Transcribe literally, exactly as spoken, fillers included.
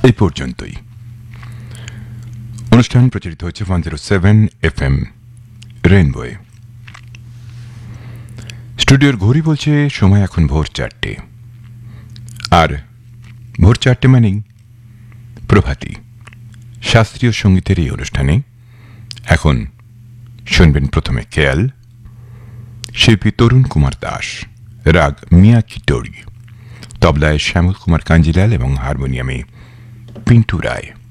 এই পর্যন্তই। অনুষ্ঠান প্রচারিত হচ্ছে one zero seven F M রেইনবোয়ে। স্টুডিওর ঘড়ি বলছে সময় এখন ভোর চারটে, আর ভোর চারটে মানেই প্রভাতী। শাস্ত্রীয় সঙ্গীতের এই অনুষ্ঠানে এখন শুনবেন প্রথমে খেয়াল, শিল্পী তরুণ কুমার দাস, রাগ মিয়া কিটোরি, তবলায় শ্যামল কুমার কাঞ্জিলাল এবং হারমোনিয়ামে পিন্টু রায়।